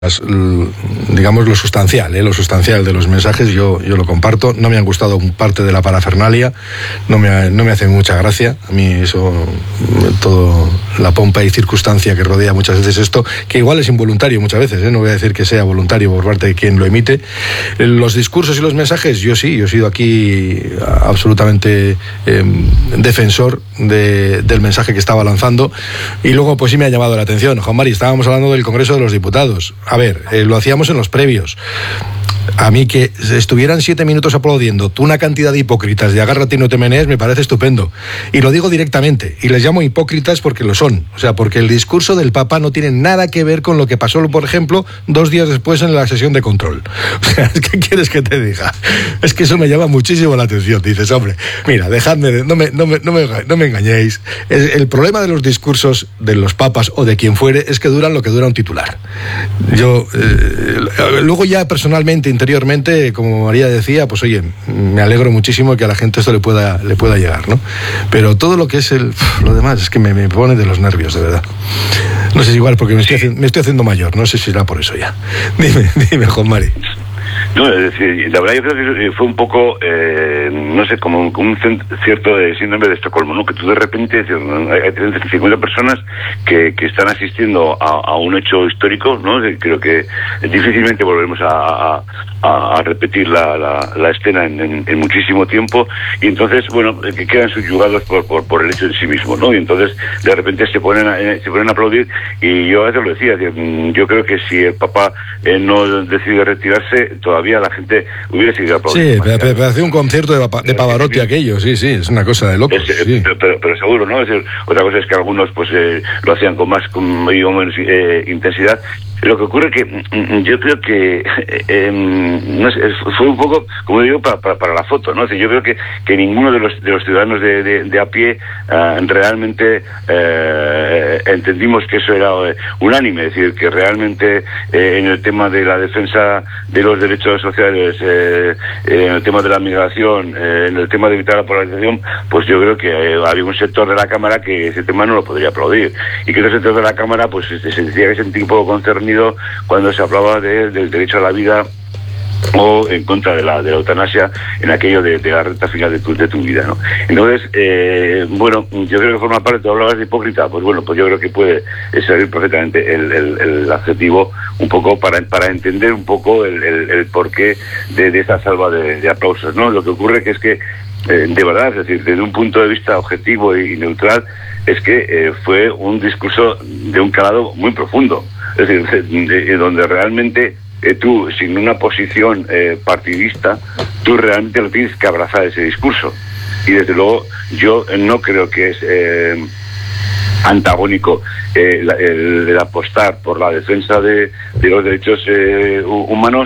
digamos lo sustancial de los mensajes. Yo lo comparto. No me han gustado parte de la parafernalia, no me hace mucha gracia a mí eso, todo la pompa y circunstancia que rodea muchas veces esto, que igual es involuntario muchas veces, no voy a decir que sea voluntario por parte de quien lo emite. Los discursos y los mensajes, yo he sido aquí absolutamente defensor del mensaje que estaba lanzando, y luego pues sí me ha llamado la atención. Juan Mari, estábamos hablando del Congreso de los Diputados. A ver, lo hacíamos en los previos. A mí que estuvieran 7 minutos aplaudiendo una cantidad de hipócritas de agárrate y no te menees me parece estupendo. Y lo digo directamente, y les llamo hipócritas porque lo son. O sea, porque el discurso del Papa no tiene nada que ver con lo que pasó, por ejemplo, 2 días después en la sesión de control. O sea, ¿qué quieres que te diga? Es que eso me llama muchísimo la atención. Dices, hombre, mira, dejadme, no me engañéis. El problema de los discursos de los papas o de quien fuere es que duran lo que dura un titular. Yo, luego ya personalmente, interiormente, como María decía, pues oye, me alegro muchísimo que a la gente esto le pueda llegar, ¿no? Pero todo lo que es lo demás es que me pone de los nervios, de verdad. No sé si igual porque me estoy haciendo mayor, no sé si será por eso ya. Dime, Juan Mari. No, es decir, la verdad yo creo que fue un poco, no sé, como un cierto síndrome de Estocolmo, ¿no? Que tú de repente, hay 50 personas que están asistiendo a un hecho histórico, ¿no? Creo que difícilmente volveremos a repetir la escena en muchísimo tiempo, y entonces, bueno, que quedan subyugados por el hecho en sí mismo, ¿no? Y entonces, de repente se ponen a aplaudir, y yo a veces lo decía, yo creo que si el Papa no decide retirarse, todavía la gente hubiera seguido aplaudiendo. Sí, pero hace un concierto de Pavarotti aquello, sí, es una cosa de locos. Sí. Pero seguro, ¿no? Es decir, otra cosa es que algunos pues lo hacían con más menos intensidad. Lo que ocurre que yo creo que no sé, fue un poco, como digo, para la foto, ¿no? O sea, yo creo que ninguno de los ciudadanos de a pie realmente entendimos que eso era unánime, es decir, que realmente en el tema de la defensa de los derechos sociales, en el tema de la migración, en el tema de evitar la polarización, pues yo creo que había un sector de la Cámara que ese tema no lo podría aplaudir, y que ese sector de la Cámara pues se decía que sentía un poco concernido cuando se hablaba del derecho a la vida o en contra de la eutanasia en aquello de la recta final de tu vida, ¿no? Entonces, bueno, yo creo que forma parte, tú hablabas de hipócrita, pues bueno, pues yo creo que puede servir perfectamente el adjetivo un poco para entender un poco el porqué de esa salva de aplausos, ¿no? Lo que ocurre que es que, de verdad, es decir, desde un punto de vista objetivo y neutral, es que fue un discurso de un calado muy profundo, es decir, donde realmente tú, sin una posición partidista, tú realmente lo tienes que abrazar ese discurso. Y desde luego yo no creo que es antagónico el apostar por la defensa de los derechos humanos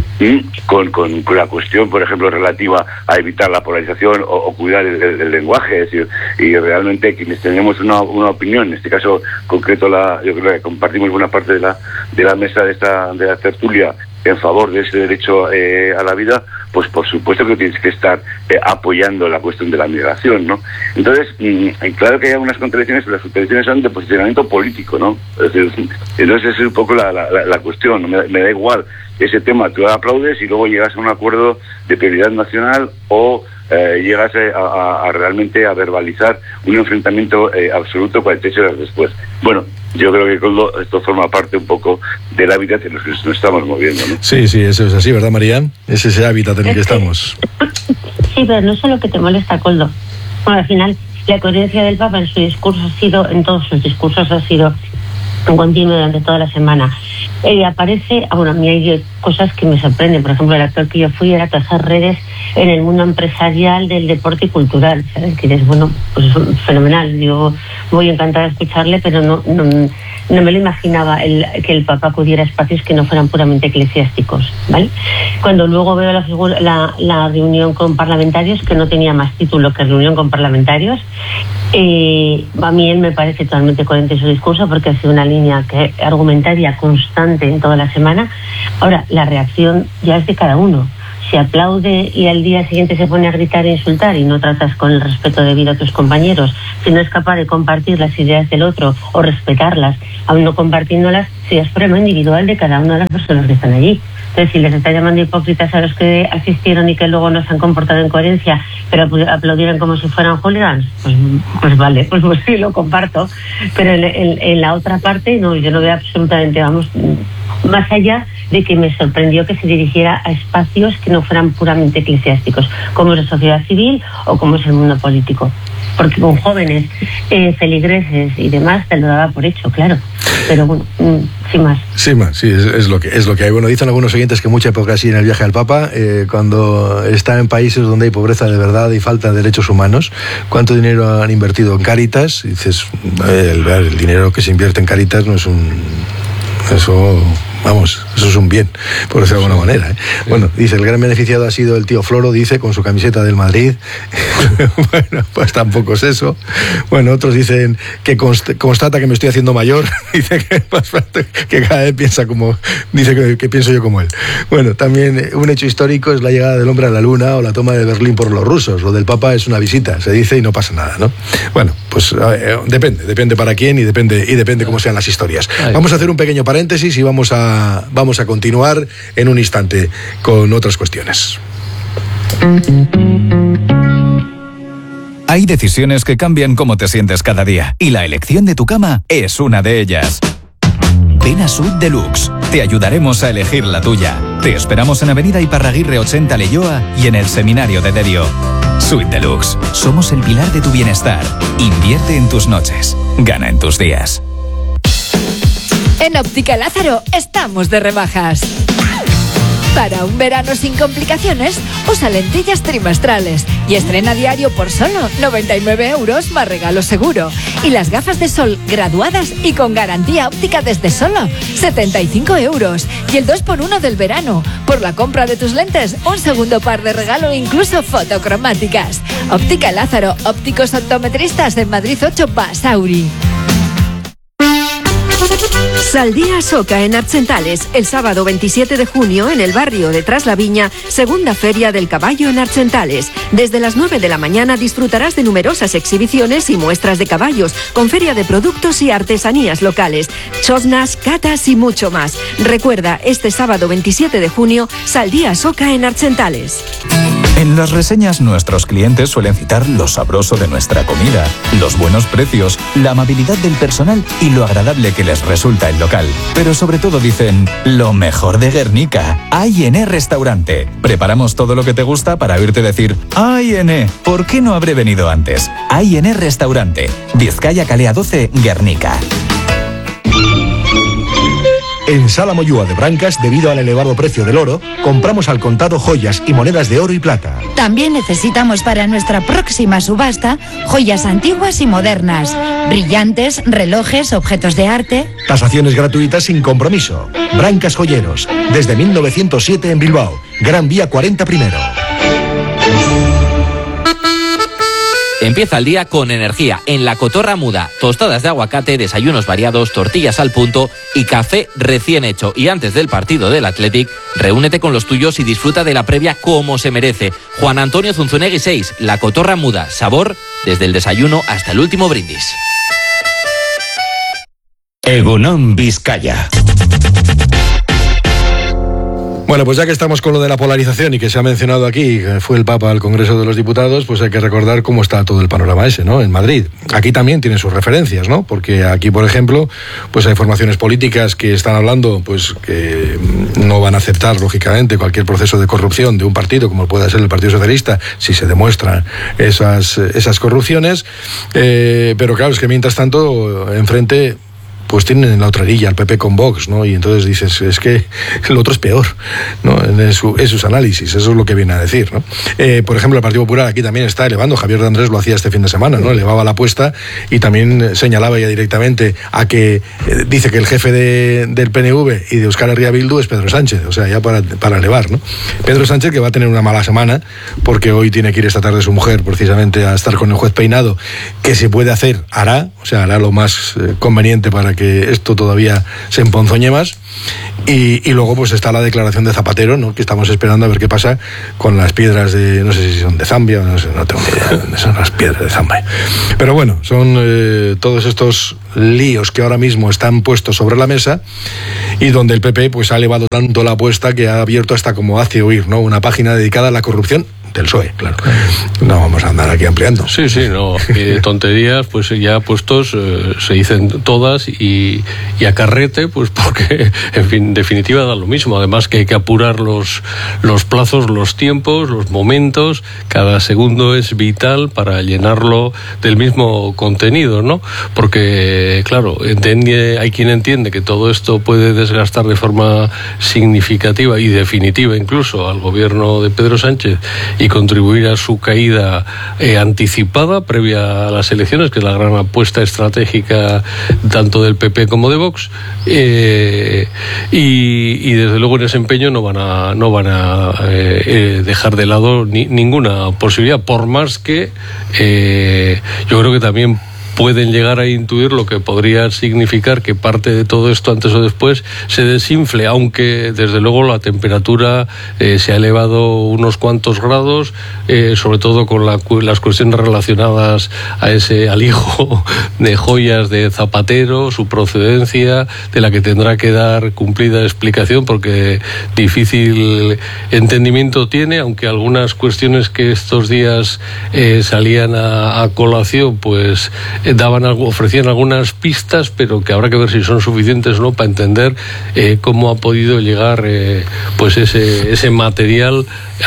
con la cuestión, por ejemplo, relativa a evitar la polarización o cuidar el lenguaje. Es decir, y realmente quienes tenemos una opinión, en este caso concreto, yo creo que compartimos buena parte de la mesa de la tertulia en favor de ese derecho a la vida, pues por supuesto que tienes que estar apoyando la cuestión de la migración, ¿no? Entonces, claro que hay algunas contradicciones, pero las contradicciones son de posicionamiento político, ¿no? Es decir, entonces es un poco la cuestión, ¿no? Me da igual ese tema, tú aplaudes y luego llegas a un acuerdo de prioridad nacional o llegas a realmente a verbalizar un enfrentamiento absoluto 48 horas después. Bueno, yo creo que esto forma parte un poco del hábitat en el que nos estamos moviendo, ¿no? Sí, eso es así, ¿verdad, María? Es ese hábitat en el que estamos. Sí, pero no sé lo que te molesta, Coldo. Bueno, al final, la coherencia del Papa en su discurso en todos sus discursos ha sido un continuo durante toda la semana. Aparece, bueno, a mí hay cosas que me sorprenden. Por ejemplo, el actor que yo fui era trazar redes en el mundo empresarial del deporte y cultural, ¿sabes? Que es, bueno, pues es fenomenal. Yo voy encantada de escucharle, pero no me lo imaginaba que el Papa acudiera a espacios que no fueran puramente eclesiásticos, ¿vale? Cuando luego veo la reunión con parlamentarios, que no tenía más título que reunión con parlamentarios, a mí él me parece totalmente coherente en su discurso, porque ha sido una línea argumentaria constante en toda la semana. Ahora, la reacción ya es de cada uno. O si aplaude y al día siguiente se pone a gritar e insultar y no tratas con el respeto debido a tus compañeros, si no es capaz de compartir las ideas del otro o respetarlas, aún no compartiéndolas, si es problema individual de cada una de las personas que están allí. Entonces, si les está llamando hipócritas a los que asistieron y que luego no se han comportado en coherencia, pero aplaudieron como si fueran hooligans, pues vale, pues sí, lo comparto. Pero en la otra parte, no, yo no veo absolutamente, más allá de que me sorprendió que se dirigiera a espacios que no fueran puramente eclesiásticos, como es la sociedad civil o como es el mundo político. Porque con jóvenes, feligreses y demás, te lo daba por hecho, claro. Pero bueno, sin más. Sí, es lo que hay. Bueno, dicen algunos oyentes que mucha hipocresía en el viaje al Papa, cuando está en países donde hay pobreza de verdad y falta de derechos humanos. ¿Cuánto dinero han invertido en Cáritas? Y dices, el dinero que se invierte en Cáritas no es eso es un bien, por decirlo de alguna manera. Bueno, dice, el gran beneficiado ha sido el tío Floro, dice, con su camiseta del Madrid. Bueno, pues tampoco es eso. Bueno, otros dicen que constata que me estoy haciendo mayor. Dice que cada vez piensa que pienso yo como él. Bueno, también un hecho histórico es la llegada del hombre a la luna o la toma de Berlín por los rusos. Lo del Papa es una visita, se dice, y no pasa nada, ¿no? Bueno, pues depende para quién y depende cómo sean las historias. Vamos a hacer un pequeño paréntesis y vamos a continuar en un instante con otras cuestiones. Hay decisiones que cambian cómo te sientes cada día y la elección de tu cama es una de ellas. Ven a Suite Deluxe. Te ayudaremos a elegir la tuya. Te esperamos en Avenida Iparraguirre 80 Leioa y en el Seminario de Derio. Suite Deluxe. Somos el pilar de tu bienestar. Invierte en tus noches. Gana en tus días. En Óptica Lázaro estamos de rebajas. Para un verano sin complicaciones, usa lentillas trimestrales y estrena diario por solo 99 € más regalo seguro. Y las gafas de sol graduadas y con garantía óptica desde solo 75 €. Y el 2x1 del verano. Por la compra de tus lentes, un segundo par de regalo, incluso fotocromáticas. Óptica Lázaro, ópticos optometristas en Madrid 8 Basauri. Saldía Soca en Archentales, el sábado 27 de junio en el barrio de Traslaviña, segunda feria del caballo en Archentales. Desde las 9 de la mañana disfrutarás de numerosas exhibiciones y muestras de caballos, con feria de productos y artesanías locales, choznas, catas y mucho más. Recuerda, este sábado 27 de junio, Saldía Soca en Archentales. En las reseñas nuestros clientes suelen citar lo sabroso de nuestra comida, los buenos precios, la amabilidad del personal y lo agradable que les resulta el local. Pero sobre todo dicen, lo mejor de Guernica, A&E Restaurante. Preparamos todo lo que te gusta para oírte decir, A&E, ¿por qué no habré venido antes? A&E Restaurante, Vizcaya Calea 12, Guernica. En Sala Moyúa de Brancas, debido al elevado precio del oro, compramos al contado joyas y monedas de oro y plata. También necesitamos para nuestra próxima subasta joyas antiguas y modernas, brillantes, relojes, objetos de arte. Tasaciones gratuitas sin compromiso. Brancas Joyeros, desde 1907 en Bilbao, Gran Vía 40 primero. Empieza el día con energía en La Cotorra Muda. Tostadas de aguacate, desayunos variados, tortillas al punto y café recién hecho. Y antes del partido del Athletic, reúnete con los tuyos y disfruta de la previa como se merece. Juan Antonio Zunzunegui 6, La Cotorra Muda. Sabor desde el desayuno hasta el último brindis. Egunon Vizcaya. Bueno, pues ya que estamos con lo de la polarización y que se ha mencionado aquí, fue el Papa al Congreso de los Diputados, pues hay que recordar cómo está todo el panorama ese, ¿no? En Madrid. Aquí también tiene sus referencias, ¿no? Porque aquí, por ejemplo, pues hay formaciones políticas que están hablando, pues que no van a aceptar, lógicamente, cualquier proceso de corrupción de un partido, como pueda ser el Partido Socialista, si se demuestran esas corrupciones. Pero claro, es que mientras tanto, enfrente, pues tienen en la otra orilla al PP con Vox, ¿no? Y entonces dices, es que el otro es peor, ¿no? En sus análisis, eso es lo que viene a decir, ¿no? Por ejemplo, el Partido Popular aquí también está elevando, Javier de Andrés lo hacía este fin de semana, ¿no? Elevaba la apuesta y también señalaba ya directamente a que dice que el jefe del PNV y de Euskal Herria Bildu es Pedro Sánchez, o sea, ya para elevar, ¿no? Pedro Sánchez, que va a tener una mala semana, porque hoy tiene que ir esta tarde su mujer precisamente a estar con el juez Peinado, que se puede hacer, hará lo más conveniente para que esto todavía se emponzoñe más. Y luego pues está la declaración de Zapatero, ¿no? Que estamos esperando a ver qué pasa con las piedras de, no sé si son de Zambia, no sé, no tengo ni idea de dónde son las piedras de Zambia. Pero bueno, son todos estos líos que ahora mismo están puestos sobre la mesa y donde el PP pues ha elevado tanto la apuesta que ha abierto hasta, como hace oír, ¿no?, una página dedicada a la corrupción del PSOE, claro. No vamos a andar aquí ampliando. Sí, no, tonterías pues ya puestos se dicen todas y a carrete, pues porque en fin, en definitiva da lo mismo. Además que hay que apurar los plazos, los tiempos, los momentos. Cada segundo es vital para llenarlo del mismo contenido, ¿no? Porque claro, hay quien entiende que todo esto puede desgastar de forma significativa y definitiva incluso al gobierno de Pedro Sánchez y contribuir a su caída anticipada previa a las elecciones, que es la gran apuesta estratégica tanto del PP como de Vox, y desde luego en ese empeño no van a dejar de lado ninguna posibilidad, por más que yo creo que también pueden llegar a intuir lo que podría significar que parte de todo esto antes o después se desinfle, aunque desde luego la temperatura se ha elevado unos cuantos grados, sobre todo con las cuestiones relacionadas al hijo de joyas de Zapatero, su procedencia, de la que tendrá que dar cumplida explicación porque difícil entendimiento tiene, aunque algunas cuestiones que estos días salían a colación pues ofrecían algunas pistas, pero que habrá que ver si son suficientes o no para entender cómo ha podido llegar pues ese material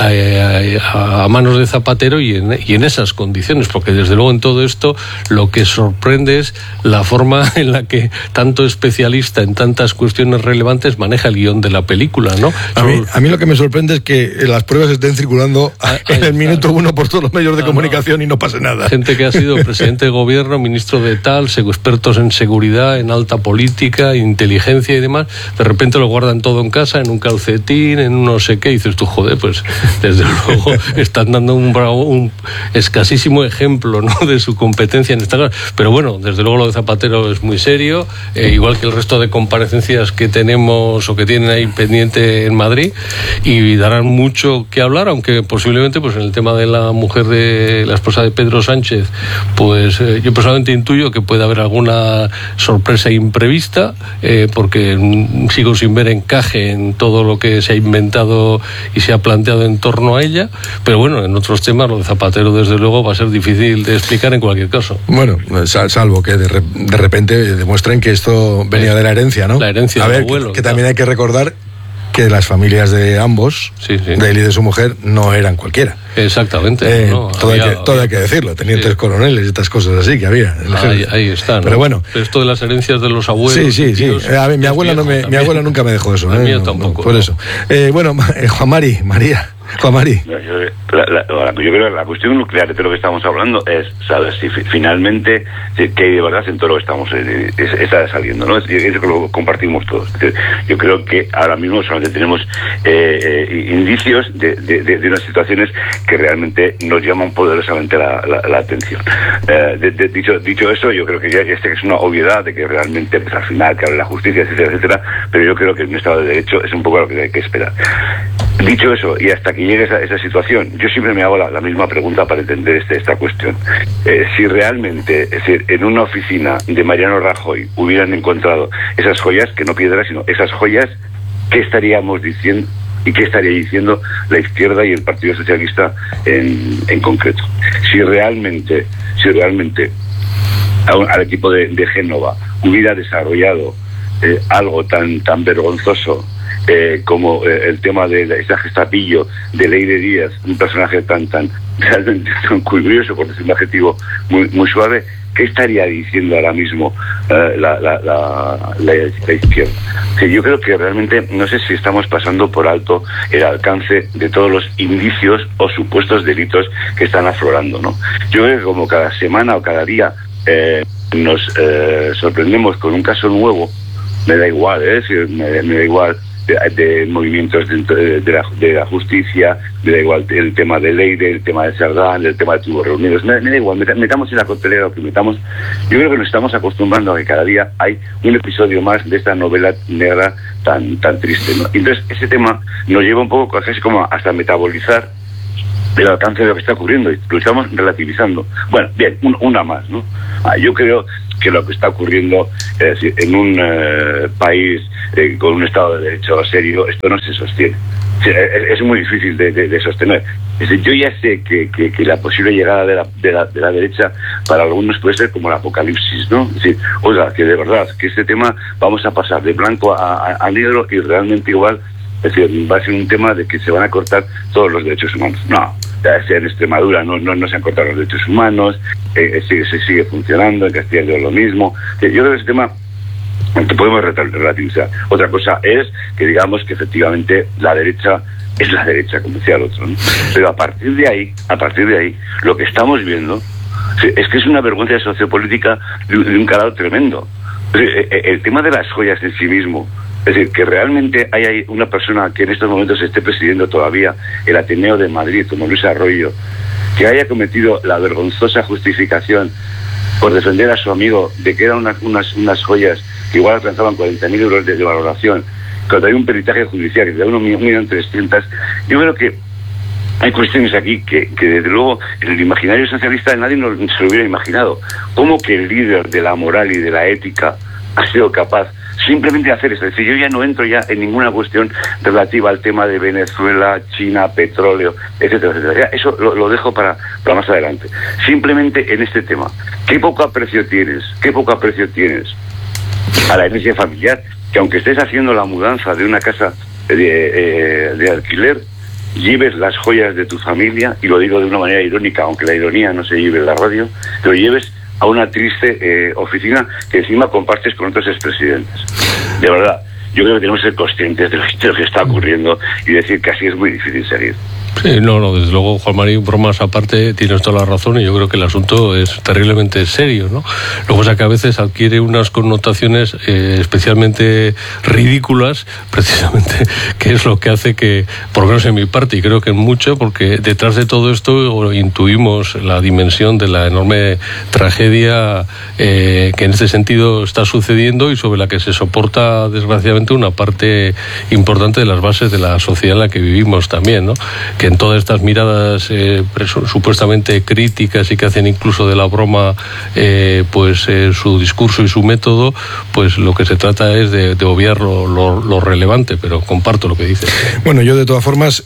a manos de Zapatero y en esas condiciones, porque desde luego en todo esto lo que sorprende es la forma en la que tanto especialista en tantas cuestiones relevantes maneja el guión de la película, ¿no? A mí lo que me sorprende es que las pruebas estén circulando en el minuto 1 por todos los medios de comunicación y no pase nada. Gente que ha sido presidente de gobierno, ministro de tal, expertos en seguridad, en alta política, inteligencia y demás, de repente lo guardan todo en casa, en un calcetín, en un no sé qué, y dices tú, joder, pues desde luego están dando un escasísimo ejemplo, ¿no?, de su competencia en esta cosa. Pero bueno, desde luego lo de Zapatero es muy serio, igual que el resto de comparecencias que tenemos o que tienen ahí pendiente en Madrid, y darán mucho que hablar, aunque posiblemente pues en el tema de la mujer de la esposa de Pedro Sánchez, pues yo personalmente intuyo que puede haber alguna sorpresa imprevista, porque sigo sin ver encaje en todo lo que se ha inventado y se ha planteado en torno a ella, pero bueno, en otros temas lo de Zapatero desde luego va a ser difícil de explicar en cualquier caso. Bueno, salvo que de repente demuestren que esto venía de la herencia, ¿no? La herencia del abuelo. Que también hay que recordar que las familias de ambos, de él y de su mujer, no eran cualquiera. Exactamente. Todo hay que decirlo, tenientes coroneles y estas cosas así que había. Ahí está, ¿no? Pero bueno. Pero esto de las herencias de los abuelos. Sí. A ver, mi abuela nunca me dejó eso. El mío tampoco. Por eso. Bueno, Juan Mari. Yo creo que la cuestión nuclear de todo lo que estamos hablando es saber si finalmente que hay de verdad en todo lo que estamos está saliendo, ¿no? Eso que lo compartimos todos. Yo creo que ahora mismo solamente tenemos indicios de unas situaciones que realmente nos llaman poderosamente la atención. Dicho eso, yo creo que ya es una obviedad de que realmente pues, al final que hable la justicia, etcétera, pero yo creo que en un Estado de Derecho es un poco lo que hay que esperar. Dicho eso, y hasta que llegue esa situación, yo siempre me hago la misma pregunta para entender esta cuestión. Si realmente, es decir, en una oficina de Mariano Rajoy hubieran encontrado esas joyas, que no piedras, sino esas joyas, ¿qué estaríamos diciendo? ¿Y qué estaría diciendo la izquierda y el Partido Socialista en concreto? Si realmente al equipo de Génova hubiera desarrollado algo tan vergonzoso como el tema de ese gestapillo de Leire Díaz, un personaje realmente tan curioso, por decir un adjetivo muy suave, ¿qué estaría diciendo ahora mismo la izquierda? Que yo creo que realmente no sé si estamos pasando por alto el alcance de todos los indicios o supuestos delitos que están aflorando, ¿no? Yo creo que como cada semana o cada día nos sorprendemos con un caso nuevo, me da igual, me da igual de movimientos de la justicia, me da igual el tema de Leire, el tema de Sardán, el tema de Tubos Reunidos, me da igual, metamos en la coctelera lo que metamos. Yo creo que nos estamos acostumbrando a que cada día hay un episodio más de esta novela negra tan triste, ¿no? Entonces ese tema nos lleva un poco casi como hasta metabolizar el alcance de lo que está ocurriendo y lo estamos relativizando. Bueno, bien, una más, ¿no? Yo creo que lo que está ocurriendo en un país con un Estado de Derecho serio, esto no se sostiene. Es muy difícil de sostener. Es decir, yo ya sé que la posible llegada de la derecha para algunos puede ser como el apocalipsis, ¿no? Es decir, oiga, que de verdad, que este tema vamos a pasar de blanco a negro y realmente igual. Es decir, va a ser un tema de que se van a cortar todos los derechos humanos. No, ya en Extremadura no se han cortado los derechos humanos, se sigue funcionando, en Castilla y León lo mismo. Yo creo que ese tema que podemos relativizar. Otra cosa es que digamos que efectivamente la derecha es la derecha, como decía el otro, ¿no? Pero a partir de ahí, lo que estamos viendo es que es una vergüenza sociopolítica de un calado tremendo. El tema de las joyas en sí mismo, es decir, que realmente hay una persona que en estos momentos esté presidiendo todavía el Ateneo de Madrid, como Luis Arroyo, que haya cometido la vergonzosa justificación por defender a su amigo de que eran unas joyas que igual alcanzaban 40.000 euros de valoración, cuando hay un peritaje judicial que te da 1.300.000. Yo creo que hay cuestiones aquí que desde luego en el imaginario socialista nadie se lo hubiera imaginado. ¿Cómo que el líder de la moral y de la ética ha sido capaz simplemente de hacer esto? Es decir, yo ya no entro ya en ninguna cuestión relativa al tema de Venezuela, China, petróleo, etcétera, etcétera. Ya, eso lo dejo para más adelante. Simplemente en este tema, qué poco aprecio tienes a la herencia familiar, que aunque estés haciendo la mudanza de una casa de alquiler, lleves las joyas de tu familia, y lo digo de una manera irónica, aunque la ironía no se lleve en la radio, pero lleves a una triste oficina que encima compartes con otros expresidentes. De verdad, yo creo que tenemos que ser conscientes de lo que está ocurriendo y decir que así es muy difícil seguir. Sí, no, desde luego, Juan Mari, bromas aparte, tienes toda la razón, y yo creo que el asunto es terriblemente serio, ¿no? Lo que pasa es que a veces adquiere unas connotaciones especialmente ridículas, precisamente, que es lo que hace que, por lo menos en mi parte, y creo que en mucho, porque detrás de todo esto intuimos la dimensión de la enorme tragedia que en este sentido está sucediendo y sobre la que se soporta, desgraciadamente, una parte importante de las bases de la sociedad en la que vivimos también, ¿no? Que en todas estas miradas supuestamente críticas y que hacen incluso de la broma su discurso y su método, pues lo que se trata es de obviar lo relevante, pero comparto lo que dice. Bueno, yo de todas formas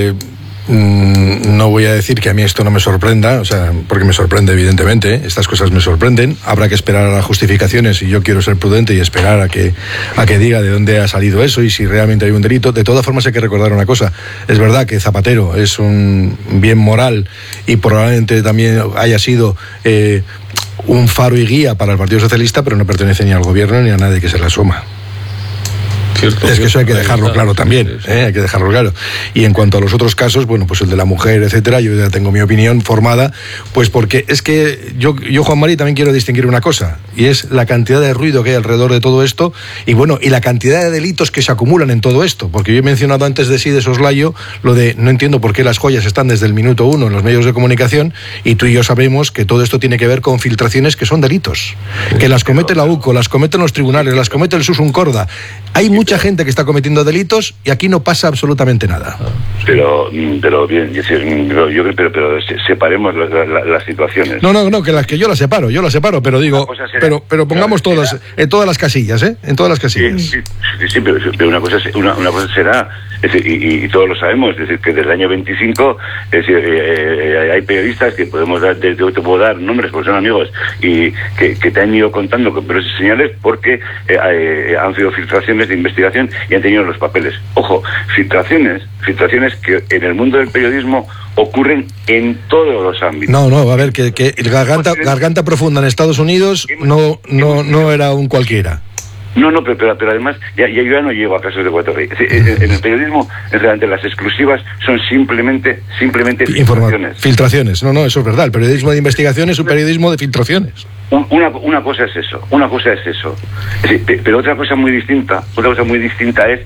no voy a decir que a mí esto no me sorprenda, o sea, porque me sorprende evidentemente, estas cosas me sorprenden. Habrá que esperar a las justificaciones y yo quiero ser prudente y esperar a que diga de dónde ha salido eso y si realmente hay un delito. De todas formas hay que recordar una cosa, es verdad que Zapatero es un bien moral y probablemente también haya sido un faro y guía para el Partido Socialista, pero no pertenece ni al gobierno ni a nadie que se le asoma. Cierto, es que eso hay que dejarlo claro también, hay que dejarlo claro. Y en cuanto a los otros casos, bueno, pues el de la mujer, etcétera, yo ya tengo mi opinión formada, pues porque es que yo Juan Mari, también quiero distinguir una cosa, y es la cantidad de ruido que hay alrededor de todo esto, y bueno, y la cantidad de delitos que se acumulan en todo esto, porque yo he mencionado antes de soslayo lo de no entiendo por qué las joyas están desde el minuto 1 en los medios de comunicación, y tú y yo sabemos que todo esto tiene que ver con filtraciones que son delitos, que las comete la UCO, las cometen los tribunales, las comete el Susun Corda. Hay mucha gente que está cometiendo delitos y aquí no pasa absolutamente nada. Pero bien, pero separemos las situaciones. No, que las que yo las separo, pero digo, pero pongamos todas en todas las casillas, en todas las casillas. Sí, pero una cosa será, es decir, y todos lo sabemos, es decir, que desde el año 25, es decir, hay periodistas que te puedo dar nombres porque son amigos y que te han ido contando con pelos y señales porque han sido filtraciones de investigación y han tenido los papeles. Ojo, filtraciones que en el mundo del periodismo ocurren en todos los ámbitos. No, a ver, que el Garganta Profunda en Estados Unidos no era un cualquiera. No, pero además, yo ya no llego a casos de Watergate. En el periodismo, realmente las exclusivas son simplemente filtraciones. No, eso es verdad. El periodismo de investigación es un periodismo de filtraciones. Una cosa es eso. Pero otra cosa muy distinta es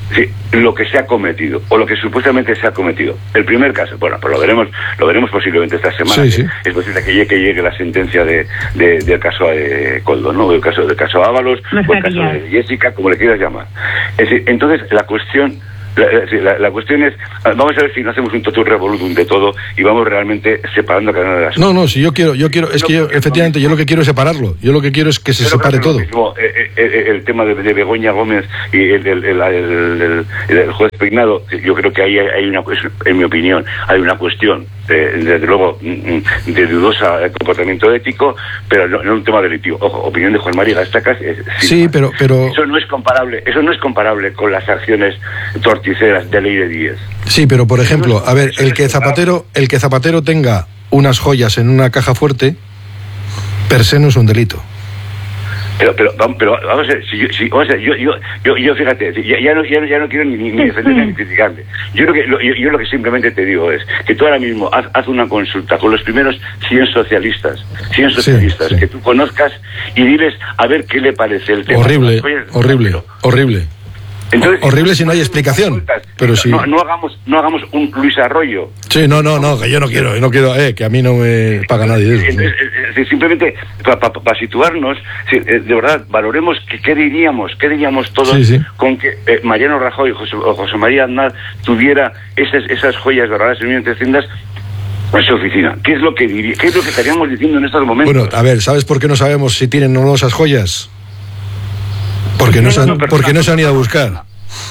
Sí, lo que se ha cometido o lo que supuestamente se ha cometido. El primer caso, bueno, pues lo veremos posiblemente esta semana. Sí. Es posible que llegue la sentencia del caso de Koldo, ¿no? Del caso Ábalos, o el caso de Jessica, como le quieras llamar. Es decir, entonces la cuestión es, vamos a ver si no hacemos un totum revolutum de todo y vamos realmente separando cada una de las cosas. No, si yo quiero, es que efectivamente, yo lo que quiero es separarlo. Yo lo que quiero es que se separe todo. Mismo, el tema de Begoña Gómez y el juez Peinado, yo creo que ahí hay una, en mi opinión, hay una cuestión, desde luego, de dudosa comportamiento ético, pero no un tema delictivo. Ojo, opinión de Juan Mari Gastacas. Sí, pero eso no es comparable con las acciones torticeras de Ley de 10. Sí, pero por ejemplo, a ver, el que Zapatero tenga unas joyas en una caja fuerte, per se no es un delito. Pero vamos a ver, yo fíjate, ya no quiero ni defenderle ni criticarle. Yo lo que simplemente te digo es que tú ahora mismo haz una consulta con los primeros 100 socialistas sí. que tú conozcas y diles a ver qué le parece el tema. Horrible. Entonces, horrible si no hay explicación. Pero sí. No hagamos un Luis Arroyo. Sí, no, que yo no quiero, que a mí no me paga nadie eso. Simplemente para situarnos, de verdad, valoremos qué diríamos todos con que Mariano Rajoy o José María Aznar tuviera esas joyas doradas en 1.300 en su oficina. ¿Qué es lo que estaríamos diciendo en estos momentos? Bueno, a ver, ¿sabes por qué no sabemos si tienen o no esas joyas? Porque no se han ido a buscar.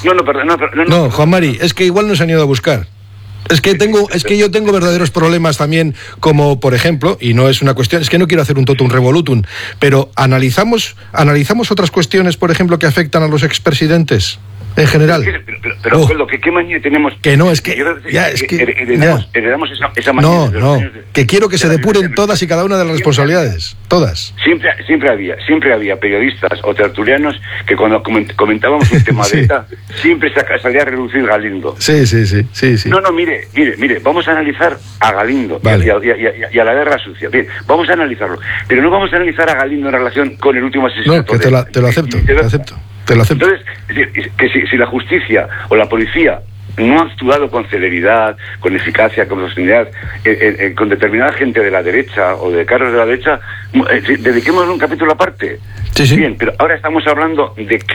No, Juan Mari, es que igual no se han ido a buscar. Es que yo tengo verdaderos problemas también, como por ejemplo, y no es una cuestión, es que no quiero hacer un totum revolutum, pero analizamos otras cuestiones, por ejemplo, que afectan a los expresidentes en general. Pero ¿qué manía tenemos? Que no, es que heredamos esa manía. No, que quiero que se depuren todas y cada una de las responsabilidades, todas. Siempre había periodistas o tertulianos que cuando comentábamos un tema de ETA, siempre salía a reducir Galindo. Sí. No, mire, vamos a analizar a Galindo, vale, y a la guerra sucia. Bien, vamos a analizarlo, pero no vamos a analizar a Galindo en relación con el último asesinato. No, que te lo acepto. Entonces, es decir, que si la justicia o la policía no ha actuado con celeridad, con eficacia, con sostenibilidad, con determinada gente de la derecha o de cargos de la derecha, dediquémosle un capítulo aparte. Sí. Bien, pero ahora estamos hablando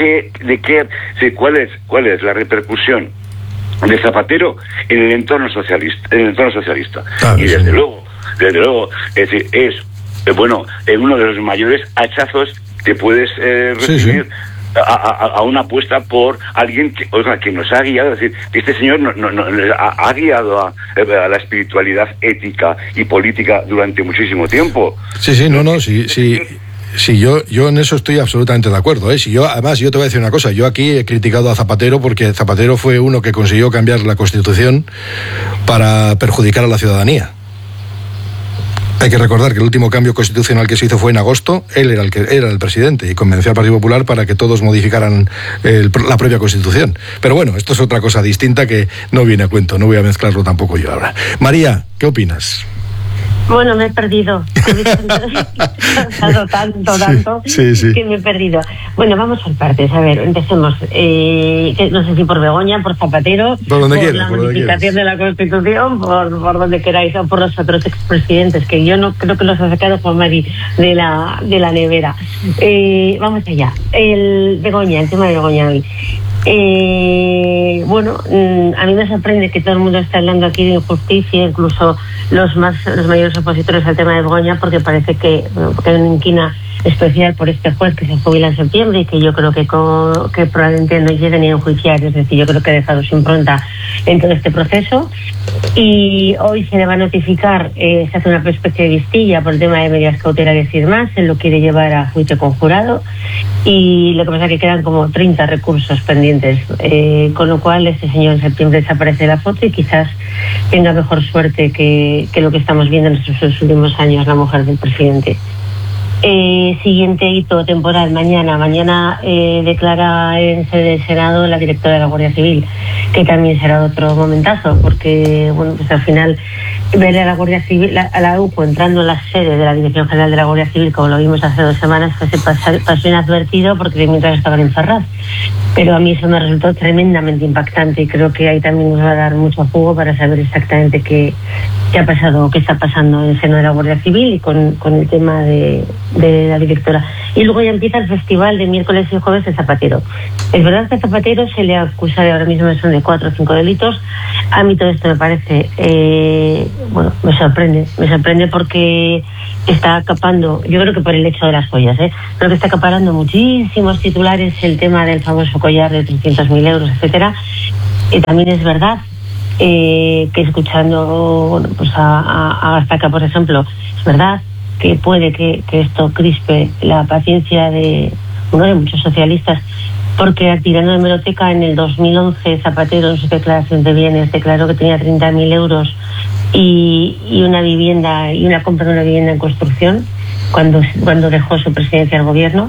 cuál es la repercusión de Zapatero en el entorno socialista. Y desde luego, es decir, es uno de los mayores hachazos que puedes recibir. A una apuesta por alguien que nos ha guiado, es decir, que este señor nos ha guiado a la espiritualidad ética y política durante muchísimo tiempo. Sí, yo en eso estoy absolutamente de acuerdo, ¿eh? Además, yo te voy a decir una cosa, yo aquí he criticado a Zapatero porque Zapatero fue uno que consiguió cambiar la Constitución para perjudicar a la ciudadanía. Hay que recordar que el último cambio constitucional que se hizo fue en agosto. Él era el presidente y convenció al Partido Popular para que todos modificaran la propia Constitución. Pero bueno, esto es otra cosa distinta que no viene a cuento, no voy a mezclarlo tampoco yo ahora. María, ¿qué opinas? Bueno, me he perdido. tanto sí. Que me he perdido. Bueno, vamos por partes. A ver, empecemos. No sé si por Begoña, por Zapatero, por la modificación de la Constitución, por donde queráis, o por los otros expresidentes, que yo no creo que los ha sacado Juan Mari de la nevera. Vamos allá. El tema de Begoña hoy. A mí me sorprende que todo el mundo esté hablando aquí de injusticia, incluso los mayores opositores al tema de Begoña, porque parece que hay una inquina especial por este juez que se jubila en septiembre y que yo creo que probablemente no llegue ni a enjuiciar, es decir, yo creo que ha dejado su impronta en todo este proceso. Y hoy se le va a notificar, se hace una especie de vistilla por el tema de medidas cautelares y demás, se lo quiere llevar a juicio con jurado, y lo que pasa es que quedan como 30 recursos pendientes, con lo cual este señor en septiembre desaparece de la foto y quizás tenga mejor suerte que lo que estamos viendo en estos últimos años, la mujer del presidente. Siguiente hito temporal, mañana declara en sede del Senado la directora de la Guardia Civil, que también será otro momentazo, porque al final ver a la Guardia Civil, a la UPO entrando en la sede de la Dirección General de la Guardia Civil, como lo vimos hace 2 semanas, pues se pasó inadvertido porque mientras estaban encerrados. Pero a mí eso me resultó tremendamente impactante y creo que ahí también nos va a dar mucho jugo para saber exactamente qué ha pasado o qué está pasando en el seno de la Guardia Civil y con el tema de la directora. Y luego ya empieza el festival de miércoles y jueves de Zapatero. Es verdad que a Zapatero se le acusa de ahora mismo son de 4 o 5 delitos. A mí todo esto me parece, me sorprende porque está acapando, yo creo que por el hecho de las joyas, creo que está acaparando muchísimos titulares el tema del famoso collar de 300.000 euros, etcétera. Y también es verdad que escuchando a Gastaca, por ejemplo, es verdad que puede que esto crispe la paciencia de muchos socialistas, porque tirando de hemeroteca en el 2011 Zapatero en su declaración de bienes declaró que tenía 30.000 euros y una vivienda y una compra de una vivienda en construcción cuando dejó su presidencia al gobierno.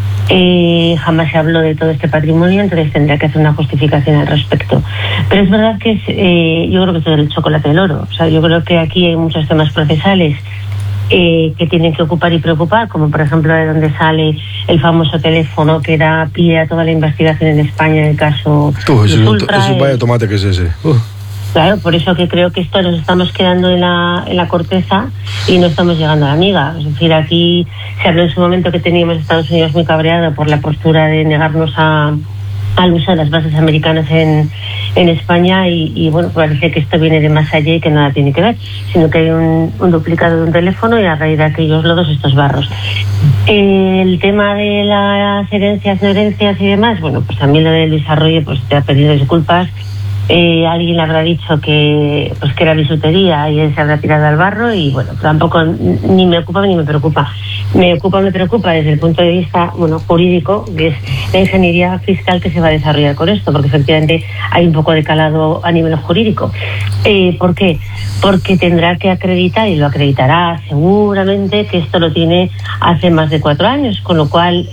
Jamás se habló de todo este patrimonio, entonces tendrá que hacer una justificación al respecto. Pero es verdad que yo creo que es el chocolate del oro. O sea, yo creo que aquí hay muchos temas procesales que tienen que ocupar y preocupar, como por ejemplo de donde sale el famoso teléfono que da pie a toda la investigación en España en el caso Ultra. Es un vaya tomate que es ese. Claro, por eso que creo que esto nos estamos quedando en la corteza y no estamos llegando a la miga. Es decir, aquí se habló en su momento que teníamos a Estados Unidos muy cabreado por la postura de negarnos al uso de las bases americanas en España y parece que esto viene de más allá y que nada tiene que ver, sino que hay un duplicado de un teléfono y a raíz de aquellos lodos estos barros. El tema de las herencias, no herencias y demás, pues también lo del desarrollo, pues te ha pedido disculpas. Alguien le habrá dicho que era bisutería y él se habrá tirado al barro y tampoco ni me ocupa ni me preocupa. Me preocupa desde el punto de vista jurídico, que es la ingeniería fiscal que se va a desarrollar con esto, porque efectivamente hay un poco de calado a nivel jurídico. ¿Por qué? Porque tendrá que acreditar, y lo acreditará seguramente, que esto lo tiene hace más de 4 años, con lo cual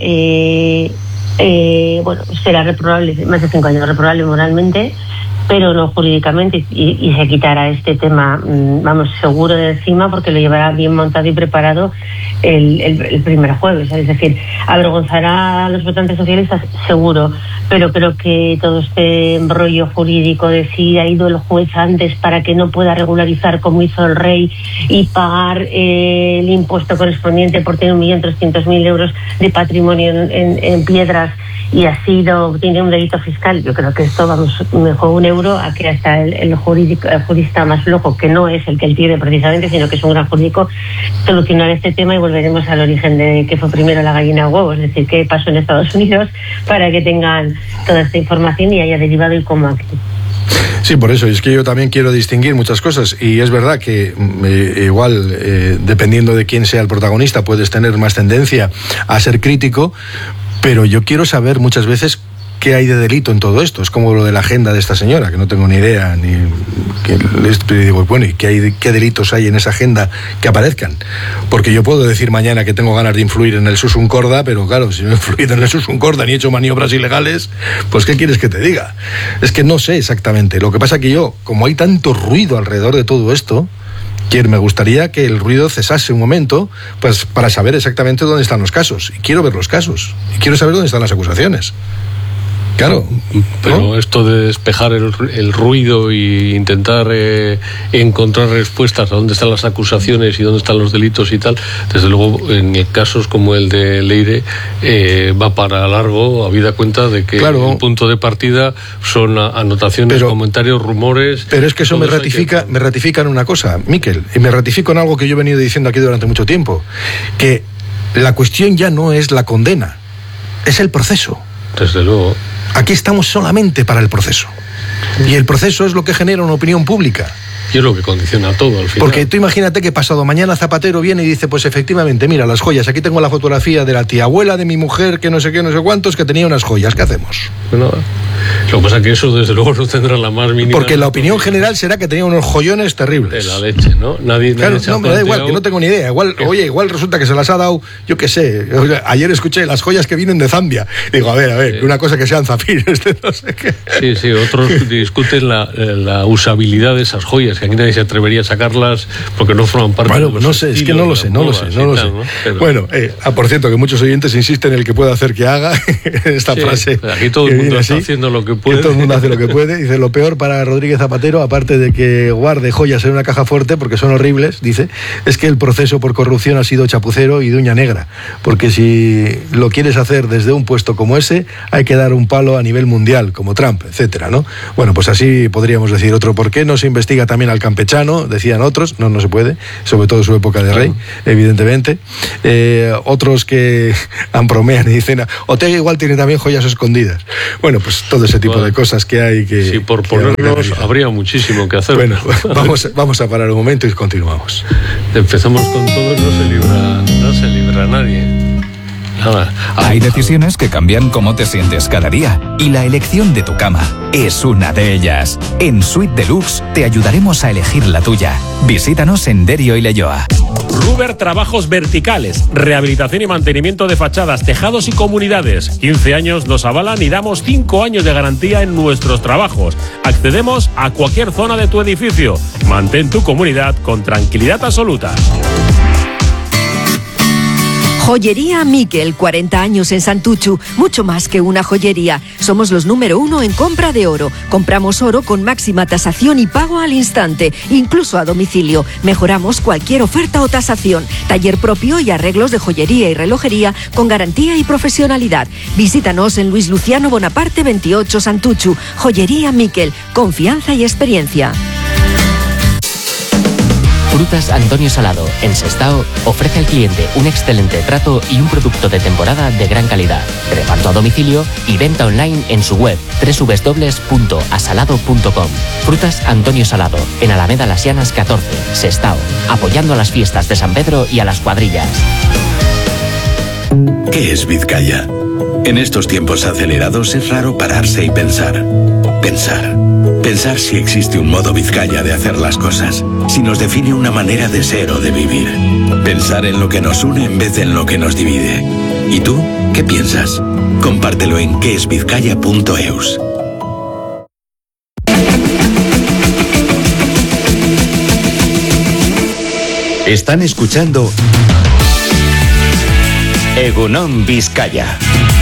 será reprobable, más de 5 años, reprobable moralmente, pero no jurídicamente, y se quitará este tema, seguro de encima, porque lo llevará bien montado y preparado el primer jueves. Es decir, avergonzará a los votantes socialistas, seguro, pero creo que todo este embrollo jurídico de si ha ido el juez antes para que no pueda regularizar como hizo el rey y pagar el impuesto correspondiente por tener 1.300.000 euros de patrimonio en piedras y así tiene un delito fiscal. Yo creo que esto, me juego un euro a que hasta el jurista más flojo, que no es el que él tiene precisamente, sino que es un gran jurídico, solucionar este tema y volveremos al origen de qué fue primero la gallina o huevo, es decir, qué pasó en Estados Unidos para que tengan toda esta información y haya derivado y cómo aquí. Sí, por eso, es que yo también quiero distinguir muchas cosas y es verdad que igual, dependiendo de quién sea el protagonista, puedes tener más tendencia a ser crítico, pero yo quiero saber muchas veces qué hay de delito en todo esto. Es como lo de la agenda de esta señora, que no tengo ni idea, digo, ¿y qué delitos hay en esa agenda que aparezcan? Porque yo puedo decir mañana que tengo ganas de influir en el Susun Corda, pero claro, si no he influido en el Susun Corda ni he hecho maniobras ilegales, pues ¿qué quieres que te diga? Es que no sé exactamente. Lo que pasa que yo, como hay tanto ruido alrededor de todo esto, me gustaría que el ruido cesase un momento, pues para saber exactamente dónde están los casos. Y quiero ver los casos. Y quiero saber dónde están las acusaciones. Claro, pero ¿no? Esto de despejar el ruido y intentar encontrar respuestas a dónde están las acusaciones y dónde están los delitos y tal, desde luego en casos como el de Leire va para largo, habida cuenta de que el punto de partida son anotaciones, comentarios, rumores. Pero es que eso me ratifica en una cosa, Miquel, y me ratifico en algo que yo he venido diciendo aquí durante mucho tiempo, que la cuestión ya no es la condena, es el proceso. Desde luego. Aquí estamos solamente para el proceso. Y el proceso es lo que genera una opinión pública. Y es lo que condiciona todo al final. Porque tú imagínate que pasado mañana Zapatero viene y dice, pues efectivamente, mira, las joyas, aquí tengo la fotografía de la tía abuela de mi mujer, que no sé qué, no sé cuántos, que tenía unas joyas, ¿qué hacemos? Bueno, Lo que pasa es que eso desde luego no tendrá la más mínima... Porque la opinión general será que tenía unos joyones terribles. De la leche, ¿no? Nadie claro, se ha me da igual, que no tengo ni idea. Igual resulta que se las ha dado, yo qué sé. Ayer escuché las joyas que vienen de Zambia. Digo, a ver, una cosa que sean zafires, no sé qué. Sí, otros discuten la usabilidad de esas joyas, que aquí nadie se atrevería a sacarlas porque no forman parte de los no sé, es que no lo sé. Pero... Bueno, por cierto, que muchos oyentes insisten en el que pueda hacer que haga esta frase. Aquí todo el mundo está haciendo lo que puede. Todo el mundo hace lo que puede. Dice, lo peor para Rodríguez Zapatero, aparte de que guarde joyas en una caja fuerte, porque son horribles, dice, es que el proceso por corrupción ha sido chapucero y de uña negra. Porque si lo quieres hacer desde un puesto como ese, hay que dar un palo a nivel mundial, como Trump, etcétera, ¿no? Bueno, pues así podríamos decir otro. ¿Por qué no se investiga también al campechano? Decían otros, no se puede, sobre todo en su época de rey, evidentemente. Otros que bromean y dicen, Otegi igual tiene también joyas escondidas. Bueno, pues todo ese tipo de cosas que hay que... Sí, por ponernos habría muchísimo que hacer. Bueno, vamos a parar un momento y continuamos. Empezamos con todo, no se libra nadie. Nada. Hay decisiones que cambian cómo te sientes cada día y la elección de tu cama es una de ellas. En Suite Deluxe te ayudaremos a elegir la tuya. Visítanos en Derio y Leioa. Ruber Trabajos Verticales, rehabilitación y mantenimiento de fachadas, tejados y comunidades. 15 años nos avalan y damos 5 años de garantía en nuestros trabajos. Accedemos a cualquier zona de tu edificio. Mantén tu comunidad con tranquilidad absoluta. Joyería Miquel, 40 años en Santuchu, mucho más que una joyería. Somos los número 1 en compra de oro. Compramos oro con máxima tasación y pago al instante, incluso a domicilio. Mejoramos cualquier oferta o tasación. Taller propio y arreglos de joyería y relojería con garantía y profesionalidad. Visítanos en Luis Luciano Bonaparte 28 Santuchu. Joyería Miquel, confianza y experiencia. Frutas Antonio Salado, en Sestao, ofrece al cliente un excelente trato y un producto de temporada de gran calidad. Reparto a domicilio y venta online en su web www.asalado.com. Frutas Antonio Salado, en Alameda Las Llanas 14, Sestao, apoyando a las fiestas de San Pedro y a las cuadrillas. ¿Qué es Vizcaya? En estos tiempos acelerados es raro pararse y pensar. Pensar si existe un modo Vizcaya de hacer las cosas, si nos define una manera de ser o de vivir. Pensar en lo que nos une en vez de en lo que nos divide. ¿Y tú? ¿Qué piensas? Compártelo en quesvizcaya.eus. Están escuchando Egunon Vizcaya.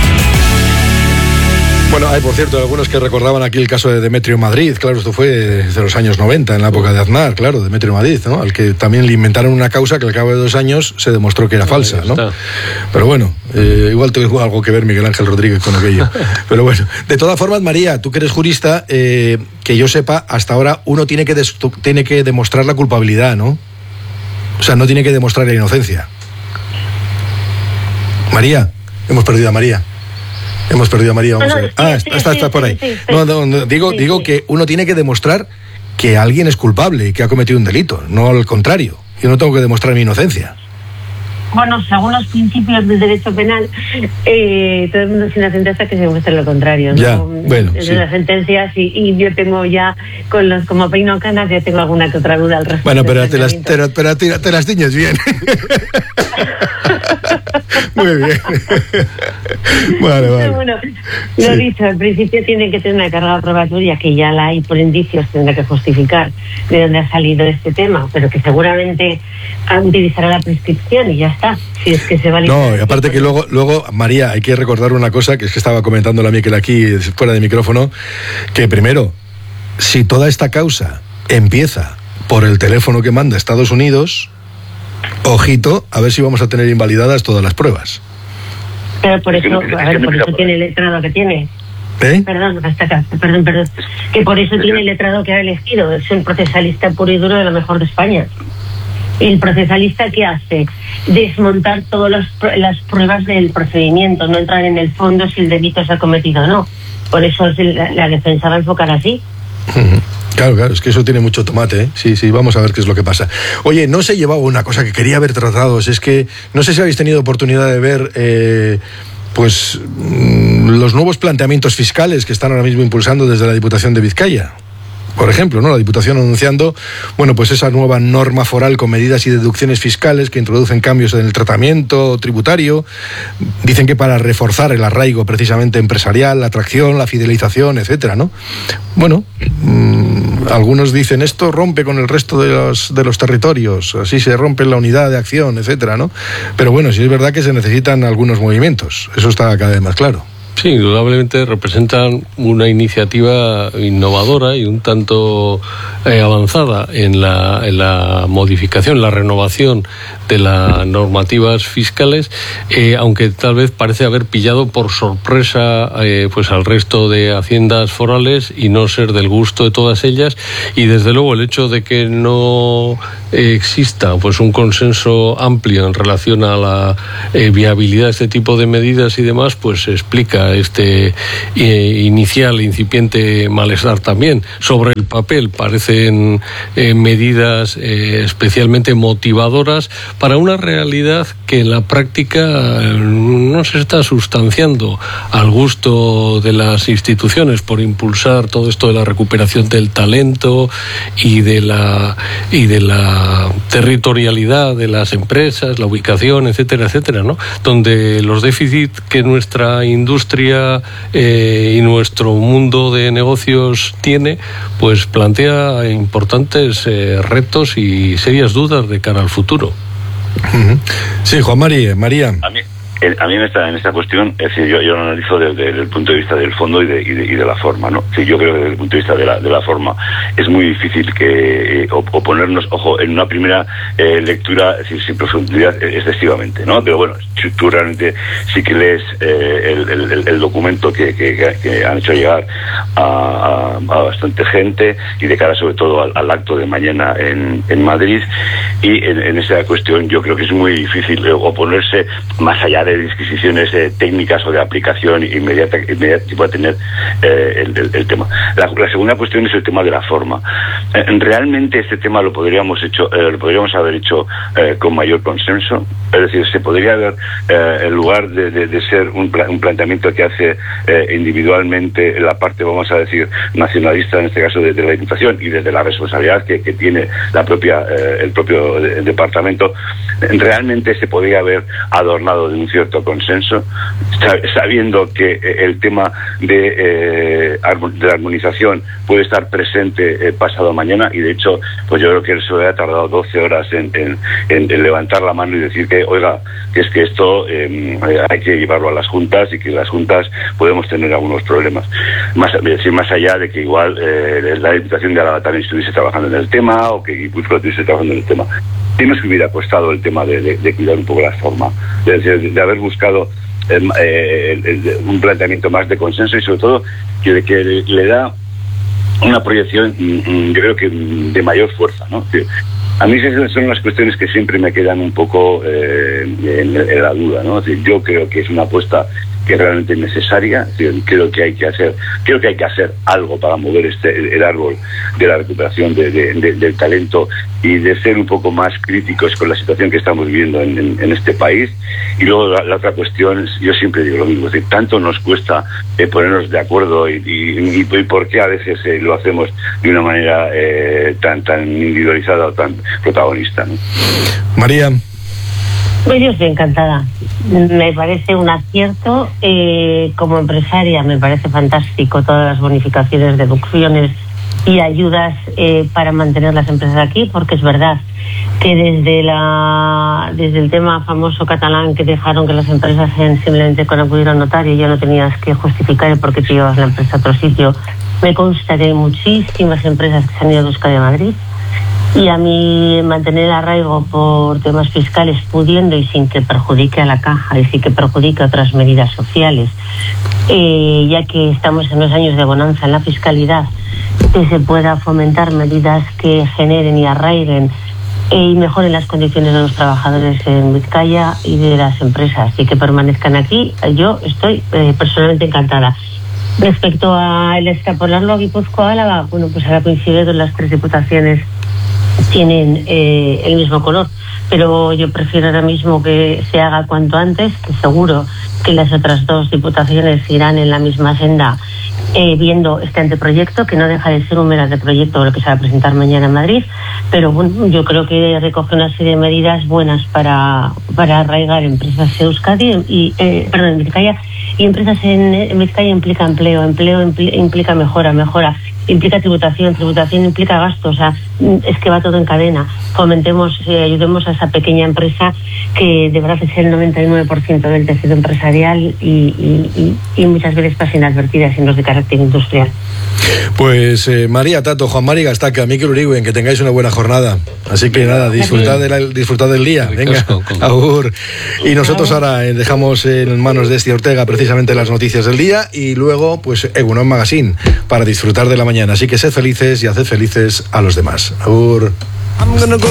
Bueno, hay, por cierto, algunos que recordaban aquí el caso de Demetrio Madrid. Claro, esto fue de los años 90, en la época de Aznar, claro, Demetrio Madrid, ¿no? Al que también le inventaron una causa que al cabo de 2 años se demostró que era falsa, ¿no? Pero bueno, igual tuvo algo que ver Miguel Ángel Rodríguez con aquello. Pero bueno, de todas formas, María, tú que eres jurista, que yo sepa, hasta ahora uno tiene que demostrar la culpabilidad, ¿no? O sea, no tiene que demostrar la inocencia. María, hemos perdido a María. Vamos a ver. Está por ahí. Digo que uno tiene que demostrar que alguien es culpable y que ha cometido un delito, no al contrario. Yo no tengo que demostrar mi inocencia. Bueno, según los principios del derecho penal, todo el mundo es inocente hasta que se demuestre lo contrario, ¿no? Ya, bueno, sí. Las sentencias y yo tengo ya, como peino canas, ya tengo alguna que otra duda al respecto. Bueno, pero te las tiñes bien. Muy bien. Vale. Bueno, lo dicho, al principio tiene que tener una carga probatoria que ya la hay por indicios, tendrá que justificar de dónde ha salido este tema, pero que seguramente utilizará la prescripción y ya está, si es que se valida. No, y aparte que luego, María, hay que recordar una cosa que es que estaba comentando la Miquel aquí fuera de micrófono, que primero, si toda esta causa empieza por el teléfono que manda Estados Unidos, ojito, a ver si vamos a tener invalidadas todas las pruebas. Pero por eso tiene el letrado que tiene. Perdón. Que por eso tiene el letrado que ha elegido. Es un procesalista puro y duro de lo mejor de España. El procesalista, ¿qué hace? Desmontar todas las pruebas del procedimiento, no entrar en el fondo si el delito se ha cometido o no. Por eso la defensa va a enfocar así. Claro, es que eso tiene mucho tomate, ¿eh? Sí, vamos a ver qué es lo que pasa. Oye, no se llevaba una cosa que quería haber tratado, es que no sé si habéis tenido oportunidad de ver, los nuevos planteamientos fiscales que están ahora mismo impulsando desde la Diputación de Vizcaya. Por ejemplo, ¿no? La Diputación anunciando, bueno, pues esa nueva norma foral con medidas y deducciones fiscales que introducen cambios en el tratamiento tributario. Dicen que para reforzar el arraigo precisamente empresarial, la atracción, la fidelización, etcétera, ¿no? Bueno, algunos dicen esto rompe con el resto de los territorios, así se rompe la unidad de acción, etcétera, ¿no? Pero bueno, sí es verdad que se necesitan algunos movimientos, eso está cada vez más claro. Sí, indudablemente representan una iniciativa innovadora y un tanto avanzada en la modificación, la renovación de las normativas fiscales, aunque tal vez parece haber pillado por sorpresa pues al resto de haciendas forales y no ser del gusto de todas ellas, y desde luego el hecho de que no exista pues un consenso amplio en relación a la viabilidad de este tipo de medidas y demás, pues explica este inicial incipiente malestar también. Sobre el papel parecen medidas especialmente motivadoras para una realidad que en la práctica no se está sustanciando al gusto de las instituciones por impulsar todo esto de la recuperación del talento y de la territorialidad de las empresas, la ubicación, etcétera, etcétera, ¿no? Donde los déficits que nuestra industria y nuestro mundo de negocios tiene, pues plantea importantes retos y serias dudas de cara al futuro. Sí, Juan María. A mí en esta cuestión, es decir, yo lo analizo desde el punto de vista del fondo y de la forma, ¿no? Sí, yo creo que desde el punto de vista de la forma es muy difícil que oponernos, ojo, en una primera lectura, es decir, sin profundidad excesivamente, ¿no? Pero bueno, si tú realmente sí que lees el documento que han hecho llegar a bastante gente y de cara sobre todo al acto de mañana en Madrid, y en esa cuestión yo creo que es muy difícil oponerse más allá de disquisiciones técnicas o de aplicación inmediata que pueda tener el tema. La segunda cuestión es el tema de la forma. Realmente este tema lo podríamos haber hecho con mayor consenso. Es decir, se podría haber, en lugar de ser un planteamiento que hace individualmente la parte, vamos a decir, nacionalista, en este caso de la Diputación, y desde la responsabilidad que tiene el propio departamento, realmente se podría haber adornado de un cierto consenso, sabiendo que el tema de la armonización puede estar presente pasado mañana, y de hecho, pues yo creo que eso ha tardado 12 horas en levantar la mano y decir que, oiga, que es que esto hay que llevarlo a las juntas y que las juntas podemos tener algunos problemas. Más allá de que igual la Diputación de Álava también estuviese trabajando en el tema, o que Guipúzcoa estuviese trabajando en el tema. Sí nos hubiera costado el tema de cuidar un poco la forma, de haber buscado un planteamiento más de consenso, y sobre todo que le da una proyección, yo creo que de mayor fuerza, ¿no? A mí son las cuestiones que siempre me quedan un poco en la duda, ¿no? Es decir, yo creo que es una apuesta que es realmente necesaria. Creo que hay que hacer algo para mover el árbol de la recuperación del talento y de ser un poco más críticos con la situación que estamos viviendo en este país. Y luego la otra cuestión, yo siempre digo lo mismo, es decir, tanto nos cuesta ponernos de acuerdo y por qué a veces lo hacemos de una manera tan individualizada o tan protagonista, ¿no? María. Pues yo estoy encantada. Me parece un acierto. Como empresaria me parece fantástico todas las bonificaciones, deducciones y ayudas para mantener las empresas aquí, porque es verdad que desde el tema famoso catalán, que dejaron que las empresas simplemente con acudir al notario ya no tenías que justificar el por qué te llevas la empresa a otro sitio, me consta que hay muchísimas empresas que se han ido a Euskadi a Madrid. Y a mí mantener el arraigo por temas fiscales, pudiendo y sin que perjudique a la caja y sin que perjudique a otras medidas sociales, ya que estamos en unos años de bonanza en la fiscalidad, que se pueda fomentar medidas que generen y arraiguen y mejoren las condiciones de los trabajadores en Vizcaya y de las empresas, y que permanezcan aquí. Yo estoy personalmente encantada. Respecto a el extrapolarlo a Guipúzcoa, Álava, bueno, pues ahora coincide con las tres diputaciones tienen el mismo color, pero yo prefiero ahora mismo que se haga cuanto antes, que seguro que las otras 2 diputaciones irán en la misma senda, viendo este anteproyecto, que no deja de ser un mero anteproyecto lo que se va a presentar mañana en Madrid, pero bueno, yo creo que recoge una serie de medidas buenas para arraigar empresas en Euskadi en Vizcaya, y empresas en Vizcaya implica empleo implica mejora implica tributación implica gasto, o sea, es que va todo en cadena. Fomentemos, ayudemos a esa pequeña empresa que deberá ser el 99% del tejido empresarial y muchas veces pasa inadvertida, sino de carácter industrial. Pues María Tato, Juan Mari Gastaca, Mikel Uriben, que tengáis una buena jornada. Así que nada, disfrutad del día. Venga, agur. Y nosotros ahora dejamos en manos de Esti Ortega precisamente las noticias del día y luego pues Egunon Magazine para disfrutar de la mañana. Así que sed felices y haced felices a los demás. Agur.